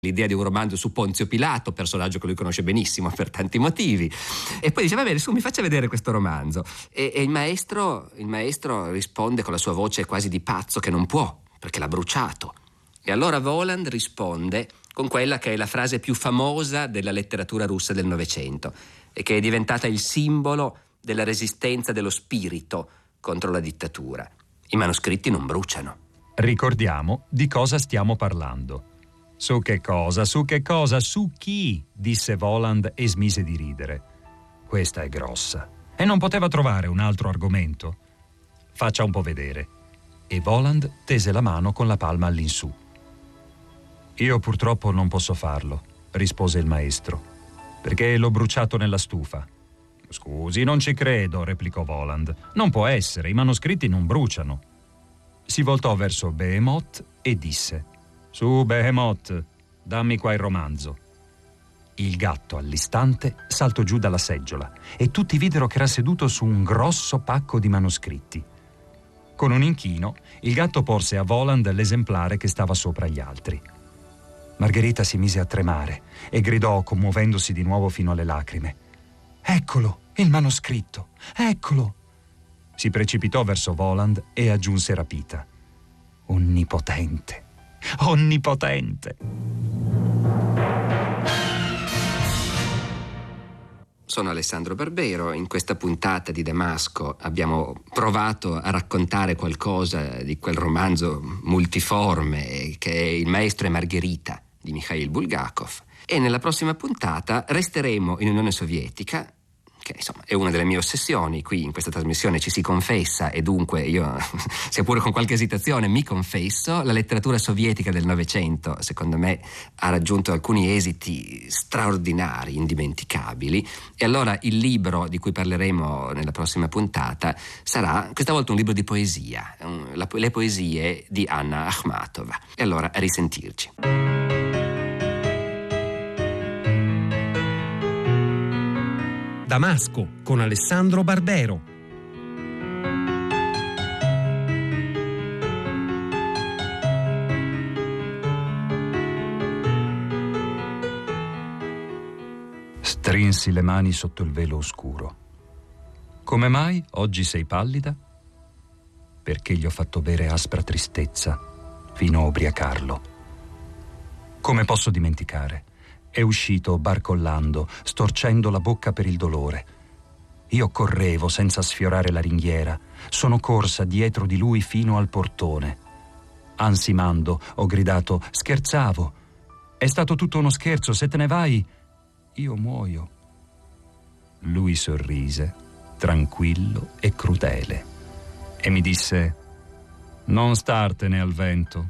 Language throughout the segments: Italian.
l'idea di un romanzo su Ponzio Pilato, personaggio che lui conosce benissimo per tanti motivi, e poi dice va bene, su, mi faccia vedere questo romanzo, e il maestro risponde con la sua voce quasi di pazzo che non può perché l'ha bruciato. E allora Voland risponde con quella che è la frase più famosa della letteratura russa del Novecento e che è diventata il simbolo della resistenza dello spirito contro la dittatura: i manoscritti non bruciano. Ricordiamo di cosa stiamo parlando. Su che cosa? Su chi? Disse Voland e smise di ridere. Questa è grossa. E non poteva trovare un altro argomento? Faccia un po' vedere. E Voland tese la mano con la palma all'insù. Io purtroppo non posso farlo, rispose il maestro, perché l'ho bruciato nella stufa. Scusi, non ci credo, replicò Voland. Non può essere, i manoscritti non bruciano. Si voltò verso Behemoth e disse: Su, Behemoth, dammi qua il romanzo. Il gatto all'istante saltò giù dalla seggiola e tutti videro che era seduto su un grosso pacco di manoscritti. Con un inchino, il gatto porse a Voland l'esemplare che stava sopra gli altri. Margherita si mise a tremare e gridò, commuovendosi di nuovo fino alle lacrime: Eccolo, il manoscritto, eccolo! Si precipitò verso Voland e aggiunse rapita: Onnipotente, onnipotente! Sono Alessandro Barbero. In questa puntata di Damasco abbiamo provato a raccontare qualcosa di quel romanzo multiforme che è Il maestro e Margherita di Mikhail Bulgakov, e nella prossima puntata resteremo in Unione Sovietica, che insomma è una delle mie ossessioni. Qui in questa trasmissione ci si confessa e dunque io, sia pure con qualche esitazione, mi confesso. La letteratura sovietica del Novecento secondo me ha raggiunto alcuni esiti straordinari, indimenticabili, e allora il libro di cui parleremo nella prossima puntata sarà questa volta un libro di poesia, le poesie di Anna Akhmatova. E allora a risentirci. Damasco con Alessandro Barbero. Strinsi le mani sotto il velo oscuro. Come mai oggi sei pallida? Perché gli ho fatto bere aspra tristezza fino a ubriacarlo. Come posso dimenticare? È uscito barcollando, storcendo la bocca per il dolore. Io correvo senza sfiorare la ringhiera. Sono corsa dietro di lui fino al portone. Ansimando, ho gridato: scherzavo. È stato tutto uno scherzo, se te ne vai, io muoio. Lui sorrise, tranquillo e crudele, e mi disse: non startene al vento.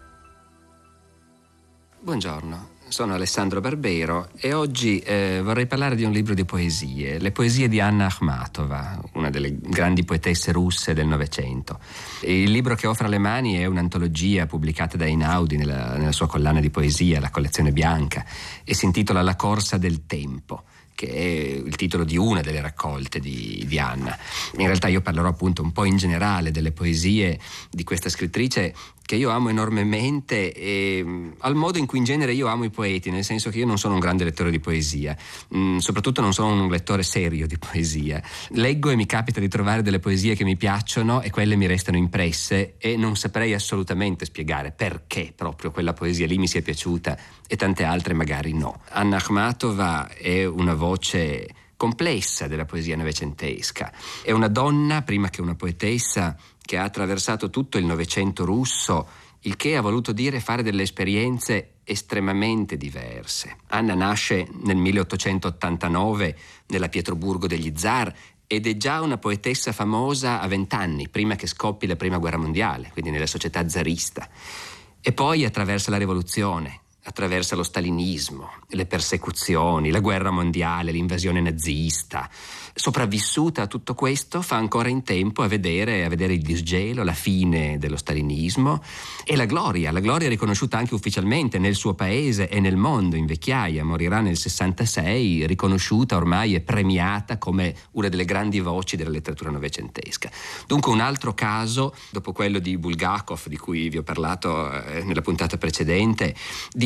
Buongiorno. Sono Alessandro Barbero e oggi vorrei parlare di un libro di poesie, le poesie di Anna Akhmatova, una delle grandi poetesse russe del Novecento. Il libro che ho fra le mani è un'antologia pubblicata da Einaudi nella sua collana di poesia, la collezione bianca, e si intitola La corsa del tempo, che è il titolo di una delle raccolte di Anna. In realtà io parlerò appunto un po' in generale delle poesie di questa scrittrice che io amo enormemente, e al modo in cui in genere io amo i poeti, nel senso che io non sono un grande lettore di poesia, soprattutto non sono un lettore serio di poesia. Leggo e mi capita di trovare delle poesie che mi piacciono e quelle mi restano impresse, e non saprei assolutamente spiegare perché proprio quella poesia lì mi sia piaciuta e tante altre magari no. Anna Akhmatova è una voce complessa della poesia novecentesca. È una donna, prima che una poetessa, che ha attraversato tutto il Novecento russo, il che ha voluto dire fare delle esperienze estremamente diverse. Anna nasce nel 1889 nella Pietroburgo degli zar ed è già una poetessa famosa a 20 anni, prima che scoppi la Prima Guerra Mondiale, quindi nella società zarista. E poi attraversa la rivoluzione, attraversa lo stalinismo, le persecuzioni, la guerra mondiale, l'invasione nazista. Sopravvissuta a tutto questo, fa ancora in tempo a vedere il disgelo, la fine dello stalinismo e la gloria riconosciuta anche ufficialmente nel suo paese e nel mondo in vecchiaia. Morirà nel 66, riconosciuta ormai e premiata come una delle grandi voci della letteratura novecentesca. Dunque un altro caso, dopo quello di Bulgakov, di cui vi ho parlato nella puntata precedente, di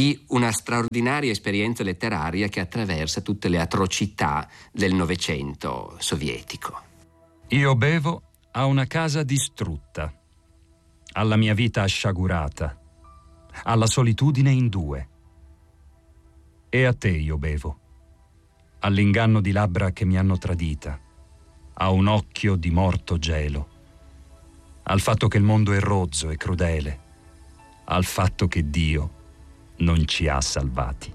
di una straordinaria esperienza letteraria che attraversa tutte le atrocità del Novecento sovietico. Io bevo a una casa distrutta, alla mia vita sciagurata, alla solitudine in due. E a te io bevo, all'inganno di labbra che mi hanno tradita, a un occhio di morto gelo, al fatto che il mondo è rozzo e crudele, al fatto che Dio non ci ha salvati.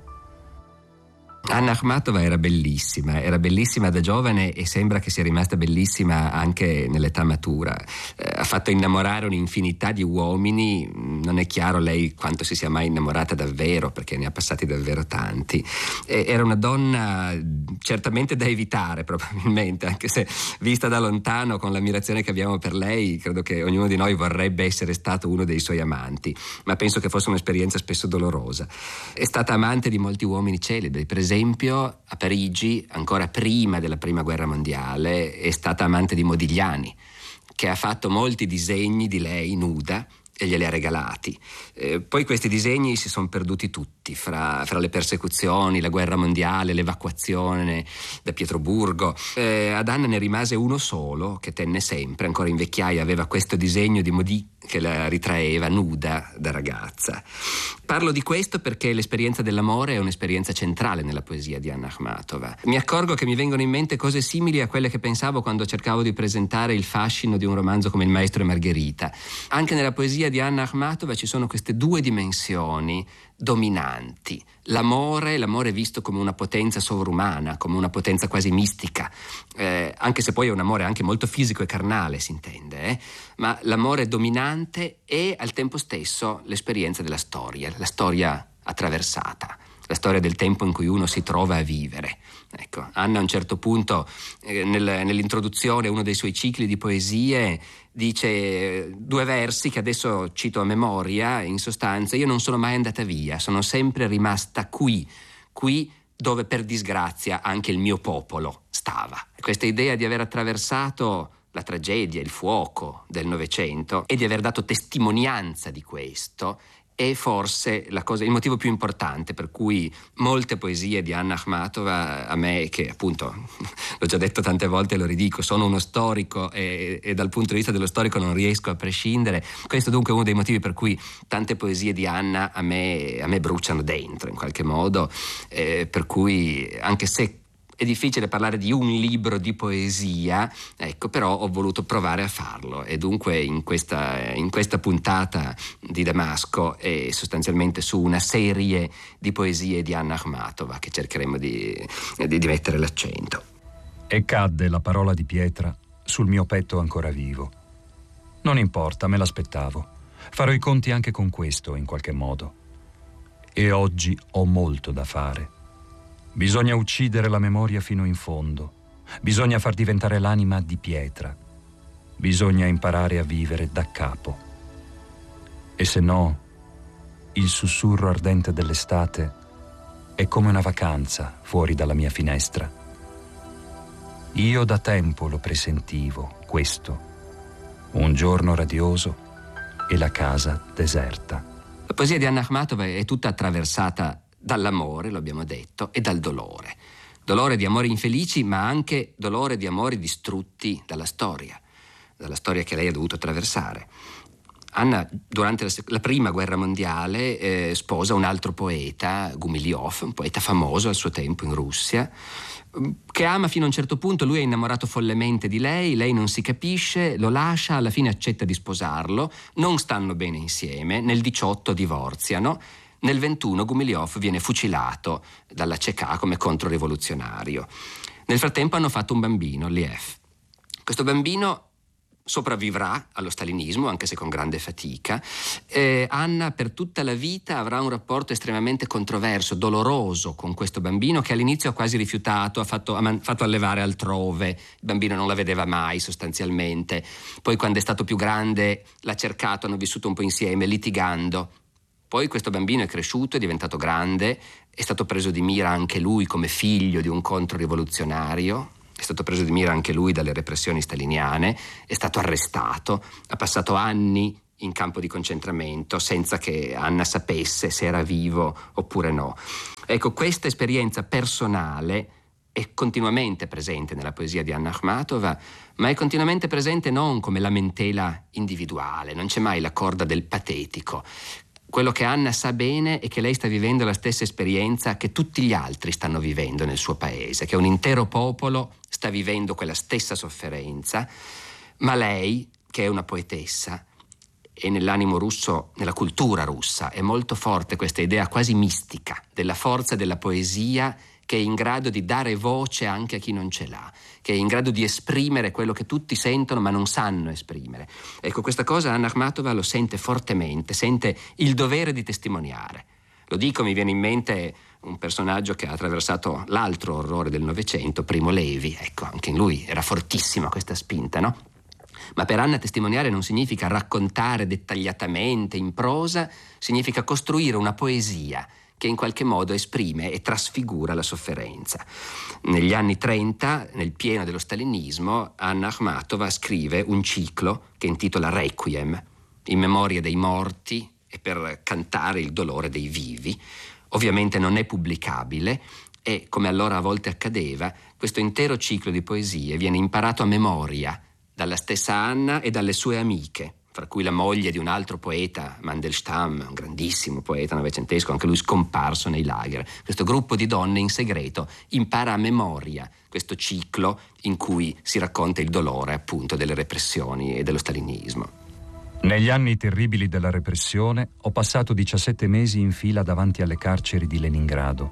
Anna Akhmatova era bellissima da giovane e sembra che sia rimasta bellissima anche nell'età matura. Ha fatto innamorare un'infinità di uomini, non è chiaro lei quanto si sia mai innamorata davvero, perché ne ha passati davvero tanti. Era una donna certamente da evitare, probabilmente, anche se vista da lontano, con l'ammirazione che abbiamo per lei, credo che ognuno di noi vorrebbe essere stato uno dei suoi amanti, ma penso che fosse un'esperienza spesso dolorosa. È stata amante di molti uomini celebri, per esempio a Parigi, ancora prima della Prima Guerra Mondiale, è stata amante di Modigliani, che ha fatto molti disegni di lei nuda e glieli ha regalati. Poi questi disegni si sono perduti tutti fra le persecuzioni, la guerra mondiale, l'evacuazione da Pietroburgo. Ad Anna ne rimase uno solo che tenne sempre, ancora in vecchiaia aveva questo disegno di Modi che la ritraeva nuda da ragazza. Parlo di questo perché l'esperienza dell'amore è un'esperienza centrale nella poesia di Anna Akhmatova. Mi accorgo che mi vengono in mente cose simili a quelle che pensavo quando cercavo di presentare il fascino di un romanzo come Il Maestro e Margherita. Anche nella poesia di Anna Akhmatova ci sono queste due dimensioni dominanti. L'amore visto come una potenza sovrumana, come una potenza quasi mistica, anche se poi è un amore anche molto fisico e carnale, si intende, ma l'amore dominante e al tempo stesso l'esperienza della storia, la storia attraversata, la storia del tempo in cui uno si trova a vivere. Ecco, Anna a un certo punto nell'introduzione, uno dei suoi cicli di poesie, dice due versi che adesso cito a memoria. In sostanza: io non sono mai andata via, sono sempre rimasta qui dove per disgrazia anche il mio popolo stava. Questa idea di aver attraversato la tragedia, il fuoco del Novecento e di aver dato testimonianza di questo è forse il motivo più importante per cui molte poesie di Anna Akhmatova, a me, che appunto l'ho già detto tante volte e lo ridico, sono uno storico e dal punto di vista dello storico non riesco a prescindere. Questo dunque è uno dei motivi per cui tante poesie di Anna a me bruciano dentro in qualche modo, per cui anche se è difficile parlare di un libro di poesia, ecco, però ho voluto provare a farlo, e dunque in questa puntata di Damasco è sostanzialmente su una serie di poesie di Anna Akhmatova che cercheremo di mettere l'accento. E cadde la parola di pietra sul mio petto ancora vivo. Non importa, me l'aspettavo. Farò i conti anche con questo in qualche modo. E oggi ho molto da fare. Bisogna uccidere la memoria fino in fondo. Bisogna far diventare l'anima di pietra. Bisogna imparare a vivere da capo. E se no, il sussurro ardente dell'estate è come una vacanza fuori dalla mia finestra. Io da tempo lo presentivo, questo. Un giorno radioso e la casa deserta. La poesia di Anna Akhmatova è tutta attraversata dall'amore, lo abbiamo detto, e dal dolore. Dolore di amori infelici, ma anche dolore di amori distrutti dalla storia che lei ha dovuto attraversare. Anna, durante la Prima Guerra Mondiale, sposa un altro poeta, Gumilyov, un poeta famoso al suo tempo in Russia, che ama fino a un certo punto. Lui è innamorato follemente di lei non si capisce, lo lascia, alla fine accetta di sposarlo, non stanno bene insieme, nel 18 divorziano. Nel 21 Gumilyov viene fucilato dalla CK come controrivoluzionario. Nel frattempo hanno fatto un bambino, Liev. Questo bambino sopravvivrà allo stalinismo, anche se con grande fatica. Anna per tutta la vita avrà un rapporto estremamente controverso, doloroso con questo bambino, che all'inizio ha quasi rifiutato, ha fatto allevare altrove. Il bambino non la vedeva mai sostanzialmente. Poi quando è stato più grande l'ha cercato, hanno vissuto un po' insieme, litigando. Poi questo bambino è cresciuto, è diventato grande, è stato preso di mira anche lui come figlio di un controrivoluzionario, è stato preso di mira anche lui dalle repressioni staliniane, è stato arrestato, ha passato anni in campo di concentramento senza che Anna sapesse se era vivo oppure no. Ecco, questa esperienza personale è continuamente presente nella poesia di Anna Akhmatova, ma è continuamente presente non come lamentela individuale, non c'è mai la corda del patetico. Quello che Anna sa bene è che lei sta vivendo la stessa esperienza che tutti gli altri stanno vivendo nel suo paese, che un intero popolo sta vivendo quella stessa sofferenza, ma lei, che è una poetessa, e nell'animo russo, nella cultura russa, è molto forte questa idea quasi mistica della forza della poesia, che è in grado di dare voce anche a chi non ce l'ha, che è in grado di esprimere quello che tutti sentono ma non sanno esprimere. Ecco, questa cosa Anna Akhmatova lo sente fortemente, sente il dovere di testimoniare. Lo dico, mi viene in mente un personaggio che ha attraversato l'altro orrore del Novecento, Primo Levi. Ecco, anche in lui era fortissima questa spinta, no? Ma per Anna testimoniare non significa raccontare dettagliatamente in prosa, significa costruire una poesia che in qualche modo esprime e trasfigura la sofferenza. Negli anni 30, nel pieno dello stalinismo, Anna Akhmatova scrive un ciclo che intitola Requiem, in memoria dei morti e per cantare il dolore dei vivi. Ovviamente non è pubblicabile e, come allora a volte accadeva, questo intero ciclo di poesie viene imparato a memoria dalla stessa Anna e dalle sue amiche, fra cui la moglie di un altro poeta, Mandelstam, un grandissimo poeta novecentesco, anche lui scomparso nei lager. Questo gruppo di donne in segreto impara a memoria questo ciclo in cui si racconta il dolore, appunto, delle repressioni e dello stalinismo. Negli anni terribili della repressione ho passato 17 mesi in fila davanti alle carceri di Leningrado.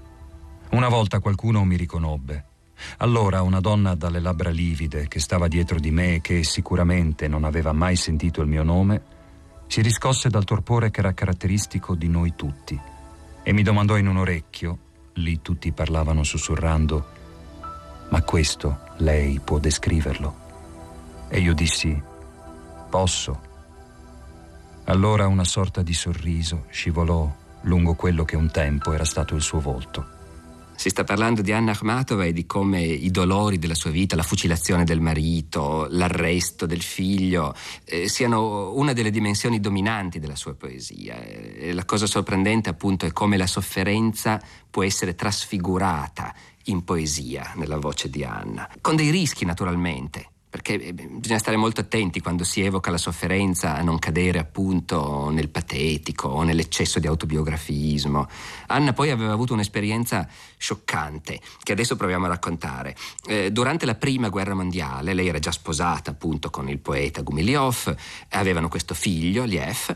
Una volta qualcuno mi riconobbe. Allora una donna dalle labbra livide che stava dietro di me e che sicuramente non aveva mai sentito il mio nome si riscosse dal torpore che era caratteristico di noi tutti e mi domandò in un orecchio, lì tutti parlavano sussurrando: «Ma questo lei può descriverlo?» E io dissi: «Posso». Allora una sorta di sorriso scivolò lungo quello che un tempo era stato il suo volto. Si sta parlando di Anna Akhmatova e di come i dolori della sua vita, la fucilazione del marito, l'arresto del figlio, siano una delle dimensioni dominanti della sua poesia. E la cosa sorprendente, appunto, è come la sofferenza può essere trasfigurata in poesia nella voce di Anna, con dei rischi naturalmente, perché bisogna stare molto attenti quando si evoca la sofferenza a non cadere appunto nel patetico o nell'eccesso di autobiografismo. Anna poi aveva avuto un'esperienza scioccante che adesso proviamo a raccontare. Durante la prima guerra mondiale lei era già sposata appunto con il poeta Gumilyov, avevano questo figlio, Liev,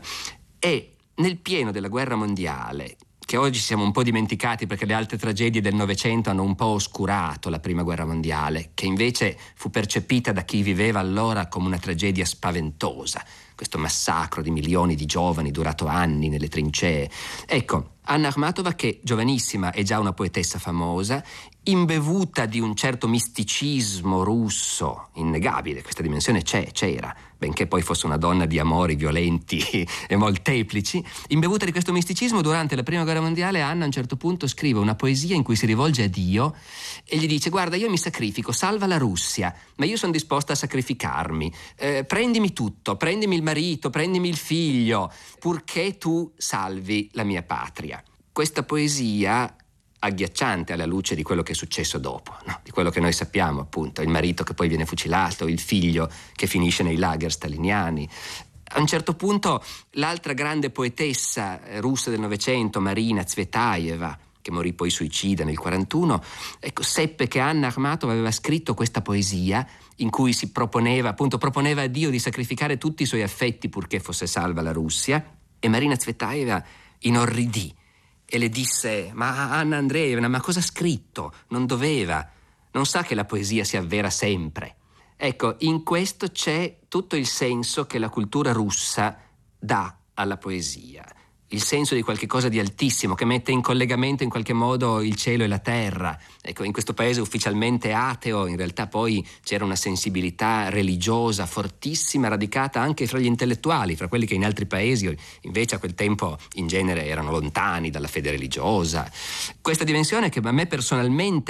e nel pieno della guerra mondiale, che oggi siamo un po' dimenticati perché le altre tragedie del Novecento hanno un po' oscurato la prima guerra mondiale, che invece fu percepita da chi viveva allora come una tragedia spaventosa, questo massacro di milioni di giovani durato anni nelle trincee. Ecco, Anna Akhmatova, che giovanissima è già una poetessa famosa, imbevuta di un certo misticismo russo innegabile, questa dimensione c'era, benché poi fosse una donna di amori violenti e molteplici, imbevuta di questo misticismo, durante la prima guerra mondiale Anna a un certo punto scrive una poesia in cui si rivolge a Dio e gli dice: guarda, io mi sacrifico, salva la Russia, ma io sono disposta a sacrificarmi, prendimi tutto, prendimi il marito, prendimi il figlio, purché tu salvi la mia patria. Questa poesia agghiacciante alla luce di quello che è successo dopo, no? Di quello che noi sappiamo, appunto, il marito che poi viene fucilato, il figlio che finisce nei lager staliniani. A un certo punto l'altra grande poetessa russa del Novecento, Marina Tsvetaeva, che morì poi suicida nel 1941, ecco, seppe che Anna Akhmatova aveva scritto questa poesia in cui si proponeva a Dio di sacrificare tutti i suoi affetti purché fosse salva la Russia, e Marina Tsvetaeva inorridì e le disse: ma Anna Andreevna, ma cosa ha scritto? Non doveva, non sa che la poesia si avvera sempre. Ecco, in questo c'è tutto il senso che la cultura russa dà alla poesia, il senso di qualche cosa di altissimo che mette in collegamento in qualche modo il cielo e la terra. Ecco, in questo paese ufficialmente ateo in realtà poi c'era una sensibilità religiosa fortissima, radicata anche fra gli intellettuali, fra quelli che in altri paesi invece a quel tempo in genere erano lontani dalla fede religiosa. Questa dimensione che a me personalmente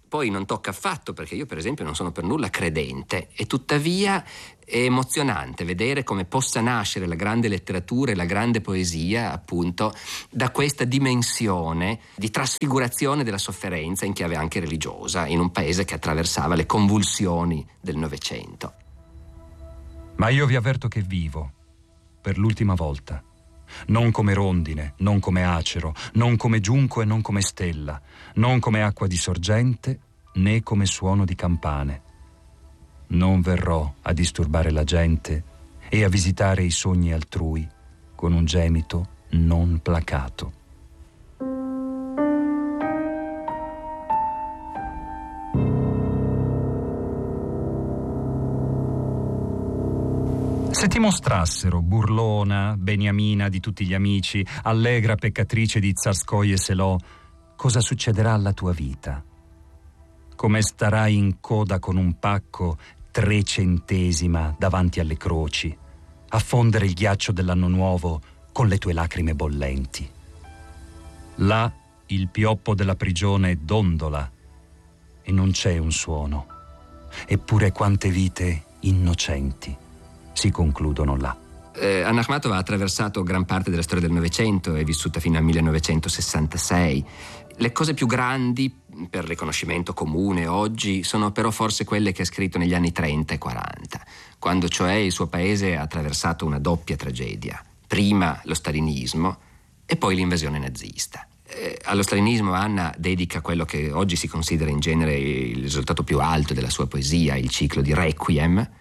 poi non tocca affatto, perché io per esempio non sono per nulla credente, e tuttavia è emozionante vedere come possa nascere la grande letteratura e la grande poesia, appunto, da questa dimensione di trasfigurazione della sofferenza in chiave anche religiosa, in un paese che attraversava le convulsioni del Novecento. Ma io vi avverto che vivo, per l'ultima volta, non come rondine, non come acero, non come giunco e non come stella, non come acqua di sorgente, né come suono di campane. Non verrò a disturbare la gente e a visitare i sogni altrui con un gemito non placato. Se ti mostrassero burlona, beniamina di tutti gli amici, allegra peccatrice di Tsarskoye Selò, cosa succederà alla tua vita? Come starai in coda con un pacco 3 centesima davanti alle croci, a fondere il ghiaccio dell'anno nuovo con le tue lacrime bollenti. Là il pioppo della prigione dondola e non c'è un suono. Eppure quante vite innocenti si concludono là. Anna Akhmatova ha attraversato gran parte della storia del Novecento, è vissuta fino al 1966. Le cose più grandi per riconoscimento comune oggi sono però forse quelle che ha scritto negli anni 30 e 40, quando cioè il suo paese ha attraversato una doppia tragedia. Prima lo stalinismo e poi l'invasione nazista. Allo stalinismo Anna dedica quello che oggi si considera in genere il risultato più alto della sua poesia, il ciclo di Requiem,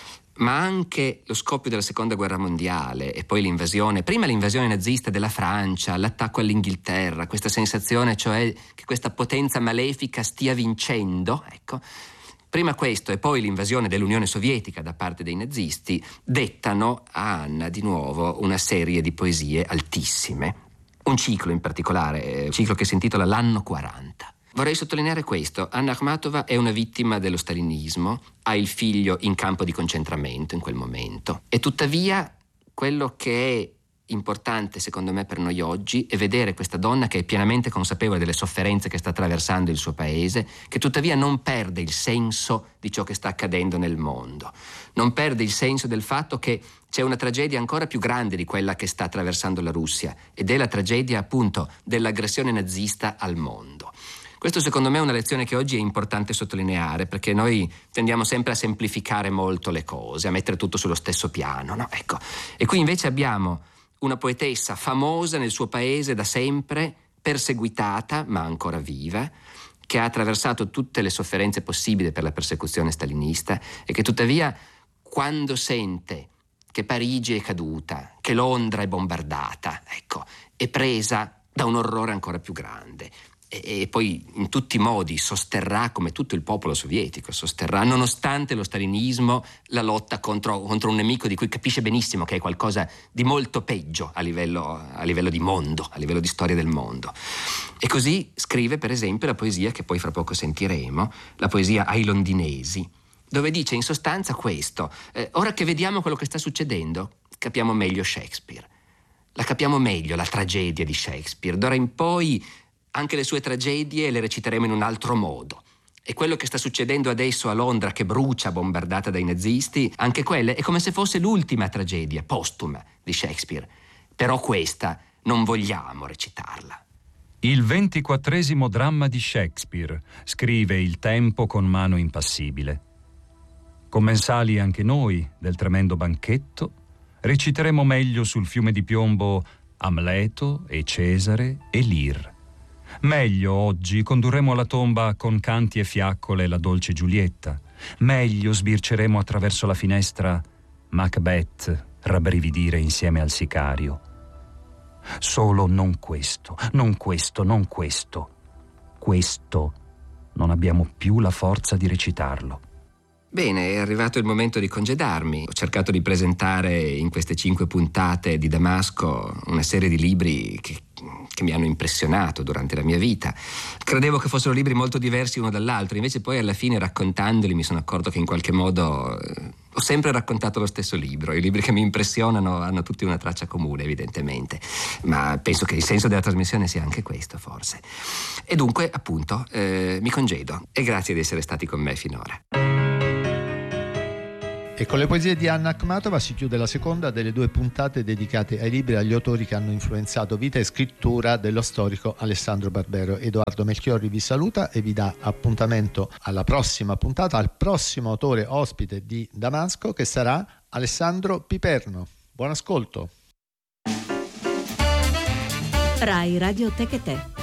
ma anche lo scoppio della seconda guerra mondiale e poi l'invasione, prima l'invasione nazista della Francia, l'attacco all'Inghilterra, questa sensazione cioè che questa potenza malefica stia vincendo, ecco. Prima questo e poi l'invasione dell'Unione Sovietica da parte dei nazisti dettano a Anna di nuovo una serie di poesie altissime. Un ciclo in particolare, un ciclo che si intitola L'anno 40. Vorrei sottolineare questo: Anna Akhmatova è una vittima dello stalinismo, ha il figlio in campo di concentramento in quel momento, e tuttavia quello che è importante secondo me per noi oggi è vedere questa donna che è pienamente consapevole delle sofferenze che sta attraversando il suo paese, che tuttavia non perde il senso di ciò che sta accadendo nel mondo, non perde il senso del fatto che c'è una tragedia ancora più grande di quella che sta attraversando la Russia, ed è la tragedia appunto dell'aggressione nazista al mondo. Questo secondo me è una lezione che oggi è importante sottolineare, perché noi tendiamo sempre a semplificare molto le cose, a mettere tutto sullo stesso piano, no? Ecco. E qui invece abbiamo una poetessa famosa nel suo paese da sempre, perseguitata ma ancora viva, che ha attraversato tutte le sofferenze possibili per la persecuzione stalinista e che tuttavia, quando sente che Parigi è caduta, che Londra è bombardata, ecco, è presa da un orrore ancora più grande. E poi in tutti i modi sosterrà, come tutto il popolo sovietico sosterrà, nonostante lo stalinismo, la lotta contro un nemico di cui capisce benissimo che è qualcosa di molto peggio a livello di mondo, a livello di storia del mondo. E così scrive per esempio la poesia che poi fra poco sentiremo, la poesia Ai londinesi, dove dice in sostanza questo: ora che vediamo quello che sta succedendo, capiamo meglio Shakespeare, la capiamo meglio la tragedia di Shakespeare. D'ora in poi anche le sue tragedie le reciteremo in un altro modo. E quello che sta succedendo adesso a Londra, che brucia bombardata dai nazisti, anche quella è come se fosse l'ultima tragedia postuma di Shakespeare. Però questa non vogliamo recitarla. Il 24° dramma di Shakespeare, scrive Il Tempo con mano impassibile. Commensali anche noi del tremendo banchetto, reciteremo meglio sul fiume di piombo Amleto e Cesare e Lear. Meglio oggi condurremo alla tomba con canti e fiaccole la dolce Giulietta. Meglio sbirceremo attraverso la finestra Macbeth rabbrividire insieme al sicario. Solo non questo, non questo, non questo. Questo non abbiamo più la forza di recitarlo. Bene, è arrivato il momento di congedarmi. Ho cercato di presentare in queste 5 puntate di Damasco una serie di libri che mi hanno impressionato durante la mia vita. Credevo che fossero libri molto diversi uno dall'altro, invece poi alla fine, raccontandoli, mi sono accorto che in qualche modo ho sempre raccontato lo stesso libro. I libri che mi impressionano hanno tutti una traccia comune, evidentemente, ma penso che il senso della trasmissione sia anche questo, forse. E dunque, appunto, mi congedo e grazie di essere stati con me finora. E con le poesie di Anna Akhmatova si chiude la seconda delle 2 puntate dedicate ai libri e agli autori che hanno influenzato vita e scrittura dello storico Alessandro Barbero. Edoardo Melchiorri vi saluta e vi dà appuntamento alla prossima puntata, al prossimo autore ospite di Damasco, che sarà Alessandro Piperno. Buon ascolto. Rai Radio Tech e Te.